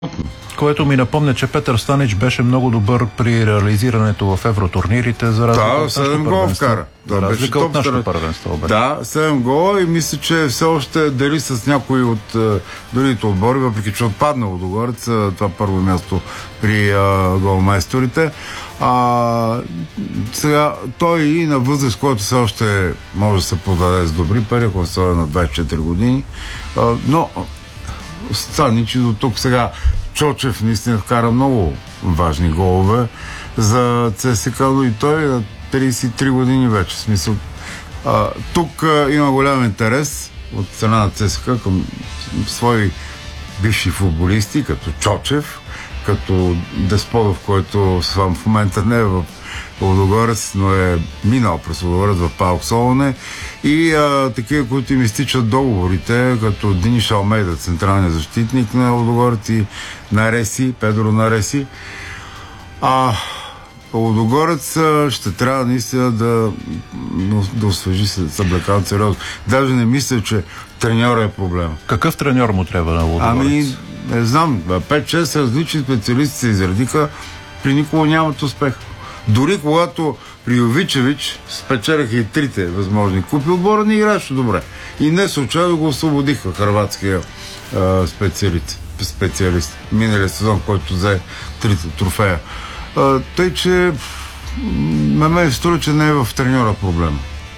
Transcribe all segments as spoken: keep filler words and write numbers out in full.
Което ми напомня, че Петър Станич беше много добър при реализирането в евротурнирите, за разлика да, от седем гола вкара. За разлика от нашето първенство. Да, седем гола и мисля, че все още дали с някои от другите отбори, въпреки че отпадна Лудогорец, това първо място при а, голмайсторите. А, сега той и на възраст, който все още може да се подаде с добри пари, ако се на двайсет и четири години. А, но Станич и до тук сега Чочев наистина вкара много важни голове за ЦСКА, но и той на трийсет и три години вече. В смисъл, а, тук а, има голям интерес от страна на ЦСКА към свои бивши футболисти, като Чочев, като Десподов, който в момента не е в Лудогорец, но е минал през Лудогорец в ПАОК Солоне, и а, такива, които им изтичат договорите, като Диниш Алмейда, централният защитник на Лудогорец, и Нареси, Педро Нареси. А Лудогорец ще трябва наистина да, да освежи съблекалът сериозно. Даже не мисля, че треньора е проблема. Какъв треньор му трябва на Лудогорец? Ами, не знам, пет-шест различни специалисти се изредиха, при никога нямат успех. Дори когато при Йовичевич спечеляха и трите възможни купи, отбора не играеше добре. И не случайно го освободиха хърватския а, специалист, специалист. Миналия сезон, който взе трите трофея. А, тъй, че на мен струва, че не е в треньора проблема.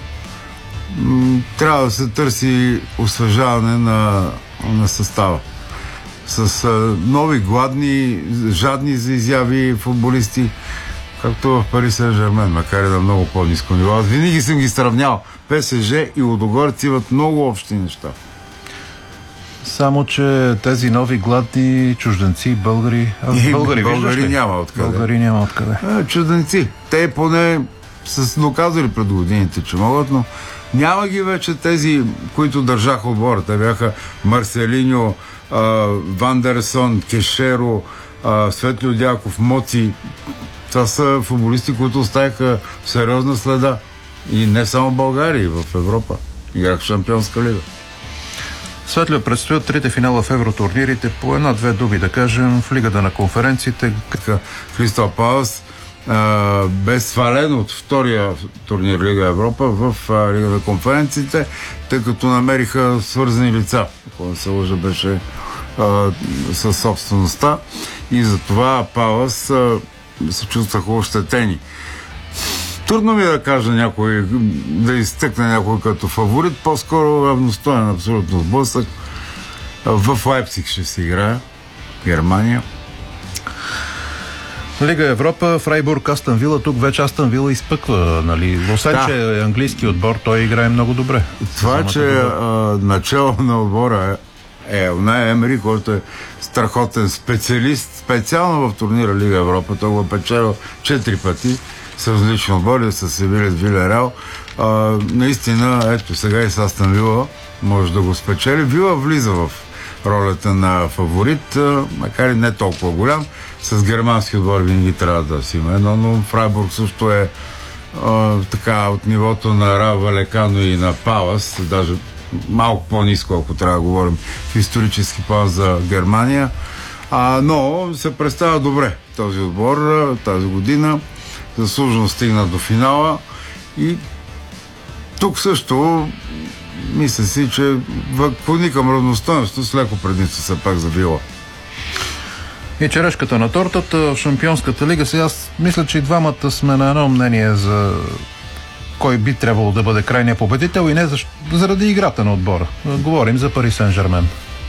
Трябва да се търси освежаване на, на състава. С а, нови, гладни, жадни за изяви футболисти, както в Пари Сен-Жермен, макар и на много по-ниско ниво. Аз винаги съм ги сравнял. ПСЖ и Лудогорец имат много общи неща. Само, че тези нови гладни чужденци, българи... А, и българи, българи няма откъде. Българи няма откъде. А, чужденци. Те поне са доказали пред годините, че могат, но няма ги вече тези, които държаха отбора. Те бяха Марселиньо, Вандерсон, Кешеро, Светлио Дяков, Моци. Това са футболисти, които оставиха сериозна следа. И не само в България, и в Европа. Играх в Шампионска лига. Светлио, предстоят трите финала в евротурнирите. По една-две думи да кажем, в Лигата на конференциите. Кристал Палас бе свален от втория турнир Лига Европа в а, Лига на конференциите, тъй като намериха свързани лица. Ако не се лъжа, беше а, със собствеността. И затова Палас а, се чувстваха ощетени. Трудно ми е да кажа някой, да изтъкне някой като фаворит, по-скоро равностоен абсолютно сблъсък. В Лайпциг ще се играе, Германия. Лига Европа, Фрайбург, Астън Вила. Тук вече Астън Вила изпъква, нали? Освен, да, че е английски отбор, той играе много добре. Това, че а, начало на отбора е Унай Емери, който е страхотен специалист, специално в турнира Лига Европа. Той го е печелил четири пъти с различни отбори, с Севиля, Вилерал. Наистина, ето сега и с Астън Вила може да го спечели. Вила влиза в ролята на фаворит, макар и не толкова голям. С германски отбор винаги трябва да си има едно, но Фрайбург също е а, така от нивото на Рао Валекано и на Палас, даже малко по-ниско, ако трябва да говорим в исторически план за Германия. А, но се представя добре този отбор тази година. Заслужено стигна до финала и тук също мисля си, че клони към равностойност с леко предимство се пак за Вила. И черешката на тортата в Шампионската лига. Сега аз мисля, че и двамата сме на едно мнение за кой би трябвало да бъде крайният победител и не за... заради играта на отбора. Говорим за Пари Сен-Жермен.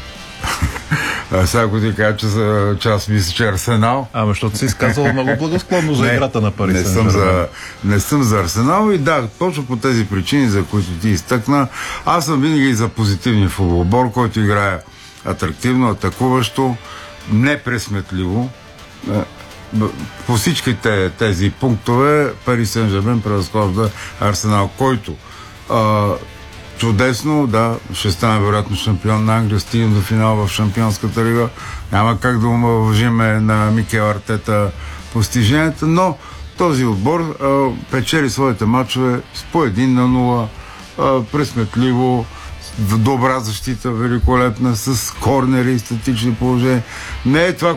А сега ако ти кажа, че, за, че аз мисля, че Арсенал... Ама, защото си изказал много благосклонно за не, играта на Пари не Сен-Жермен. Съм за, не съм за Арсенал и да, точно по тези причини, за които ти изтъкна, аз съм винаги за позитивния футболбор, който играе атрактивно, атакуващо, непресметливо. По всичките тези пунктове Пари Сен-Жермен превъзхожда Арсенал, който а, чудесно, да, ще стане вероятно шампион на Англия, стигне до финал в Шампионската лига. Няма как да уважиме на Микел Артета постиженията, но този отбор а, печели своите мачове с по един на нула, а, пресметливо, добра защита, великолепна, с корнери и статични положения. Не е това,